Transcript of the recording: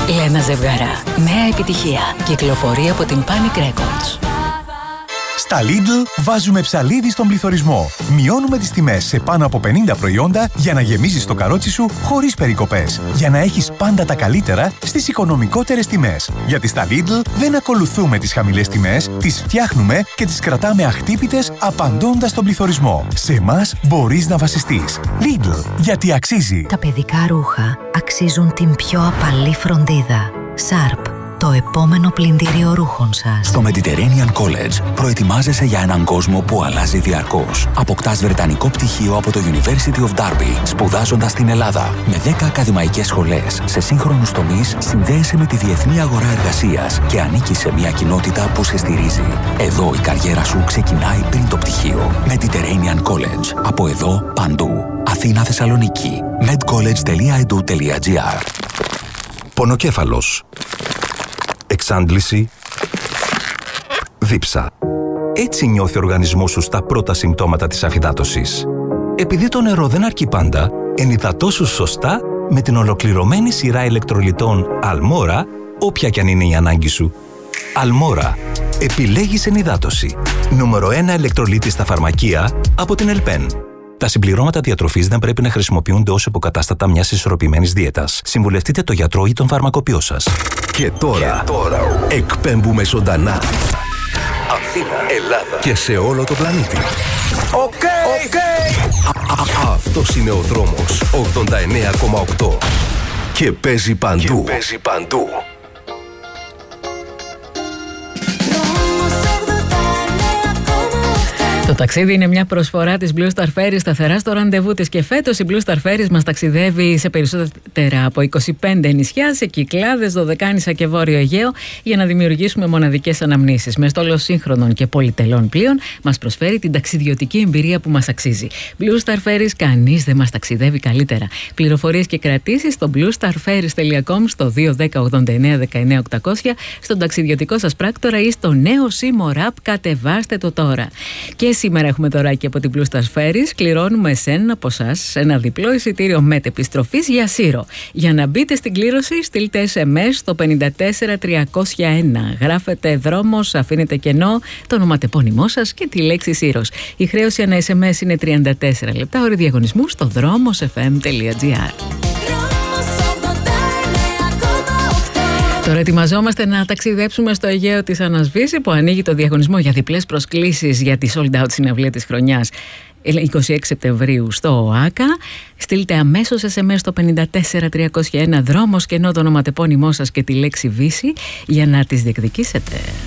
Λένα Ζευγαρά. Νέα επιτυχία. Κυκλοφορεί από την Panic Records. Στα Lidl βάζουμε ψαλίδι στον πληθωρισμό. Μειώνουμε τις τιμές σε πάνω από 50 προϊόντα για να γεμίζεις το καρότσι σου χωρίς περικοπές. Για να έχεις πάντα τα καλύτερα στις οικονομικότερες τιμές. Γιατί στα Lidl δεν ακολουθούμε τις χαμηλές τιμές, τις φτιάχνουμε και τις κρατάμε αχτύπητες απαντώντας στον πληθωρισμό. Σε εμάς μπορείς να βασιστείς. Lidl, γιατί αξίζει. Τα παιδικά ρούχα αξίζουν την πιο απαλή φροντίδα. Sharp. Το επόμενο πλυντήριο ρούχων σας. Στο Mediterranean College προετοιμάζεσαι για έναν κόσμο που αλλάζει διαρκώς. Αποκτάς βρετανικό πτυχίο από το University of Derby, σπουδάζοντας στην Ελλάδα. Με 10 ακαδημαϊκές σχολές σε σύγχρονους τομείς, συνδέεσαι με τη διεθνή αγορά εργασίας και ανήκεις σε μια κοινότητα που σε στηρίζει. Εδώ η καριέρα σου ξεκινάει πριν το πτυχίο. Mediterranean College. Από εδώ παντού. Αθήνα, Θεσσαλονίκη. medcollege.edu.gr. Πονοκέφαλος. Εξάντληση. Δίψα. Έτσι νιώθει ο οργανισμός σου στα πρώτα συμπτώματα της αφυδάτωσης. Επειδή το νερό δεν αρκεί πάντα, ενυδατώσου σωστά με την ολοκληρωμένη σειρά ηλεκτρολιτών Αλμόρα, όποια κι αν είναι η ανάγκη σου. Αλμόρα. Επιλέγεις ενυδάτωση. Νούμερο 1 ηλεκτρολίτη στα φαρμακεία από την Ελπέν. Τα συμπληρώματα διατροφής δεν πρέπει να χρησιμοποιούνται ως υποκατάστατα μιας ισορροπημένης δίαιτας. Συμβουλευτείτε το γιατρό ή τον φαρμακοποιό σας. Και τώρα εκπέμπουμε ζωντανά. Αθήνα, Ελλάδα και σε όλο το πλανήτη. Οκ. Αυτός είναι ο δρόμος 89,8 και παίζει παντού. Το ταξίδι είναι μια προσφορά της Blue Star Ferries, σταθερά στο ραντεβού της, και φέτος η Blue Star Ferries μας ταξιδεύει σε περισσότερα από 25 νησιά, σε Κυκλάδες, Δωδεκάνησα και Βόρειο Αιγαίο, για να δημιουργήσουμε μοναδικές αναμνήσεις. Με στόλο σύγχρονων και πολυτελών πλοίων μας προσφέρει την ταξιδιωτική εμπειρία που μας αξίζει. Blue Star Ferries, κανείς δεν μας ταξιδεύει καλύτερα. Πληροφορίες και κρατήσεις στο bluestarferries.com, στο 210-89-19-800, στον ταξιδιωτικό σας πράκτορα ή στο νέο Seymour App. Κατεβάστε το τώρα. Και σήμερα έχουμε δωράκι από την Blue Star Ferries. Κληρώνουμε σε έναν από εσάς ένα διπλό εισιτήριο μετεπιστροφής για Σύρο. Για να μπείτε στην κλήρωση, στείλτε SMS στο 54301. Γράφετε δρόμος, αφήνετε κενό, το ονοματεπώνυμό σας και τη λέξη Σύρος. Η χρέωση ανά SMS είναι 34 λεπτά. Όροι διαγωνισμού στο dromosfm.gr. Τώρα ετοιμαζόμαστε να ταξιδέψουμε στο Αιγαίο της Ανασβήση, που ανοίγει το διαγωνισμό για διπλές προσκλήσεις για τη sold out συναυλία της χρονιάς 26 Σεπτεμβρίου στο ΟΑΚΑ. Στείλτε αμέσως SMS στο 54301 δρόμος, κενό το ονοματεπώνυμό σας και τη λέξη Βύση για να τις διεκδικήσετε.